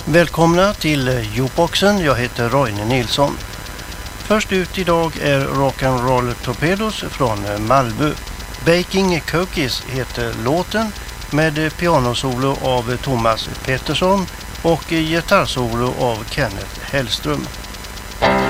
Välkomna till Jukeboxen, jag heter Roine Nilsson. Först ut idag är Rock'n'Roll Torpedos från Malmö. Baking Cookies heter låten, med pianosolo av Thomas Pettersson och gitarrsolo av Kenneth Hellström.